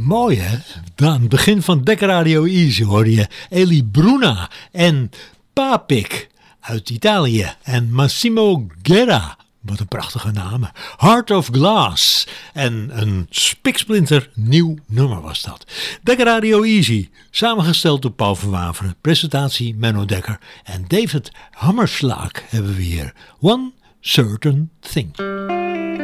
Mooi hè? Aan het begin van Dekker Radio Easy hoorde je Eli Bruna en Papik uit Italië en Massimo Guerra. Wat een prachtige namen. Heart of Glass. En een spiksplinter nieuw nummer was dat. Dekker Radio Easy. Samengesteld door Paul van Waveren. Presentatie Menno Dekker. En David Hammerschlag hebben we hier. One Certain Thing.